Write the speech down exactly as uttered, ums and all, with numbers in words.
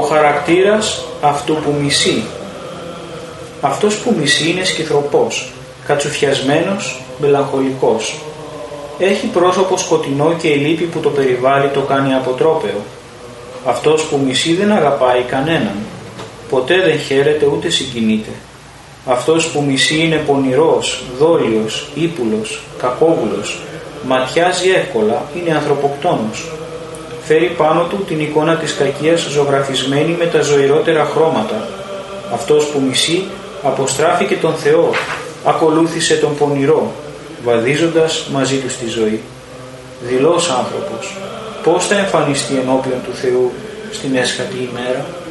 χαρακτήρας αυτού που μισεί. Αυτός που μισεί είναι σκυθροπός, κατσουφιασμένος, μελαγχολικός. Έχει πρόσωπο σκοτεινό και η λύπη που το περιβάλλει το κάνει αποτρόπαιο. Αυτός που μισεί δεν αγαπάει κανέναν. Ποτέ δεν χαίρεται ούτε συγκινείται. Αυτός που μισεί είναι πονηρός, δόλιος, ύπουλος, κακόβουλος, ματιάζει εύκολα, είναι ανθρωποκτόνος. Φέρει πάνω του την εικόνα της κακίας ζωγραφισμένη με τα ζωηρότερα χρώματα. Αυτός που μισεί αποστράφηκε τον Θεό, ακολούθησε τον πονηρό, βαδίζοντας μαζί του στη ζωή. Δειλός άνθρωπος, πώς θα εμφανιστεί ενώπιον του Θεού στην έσχατη ημέρα?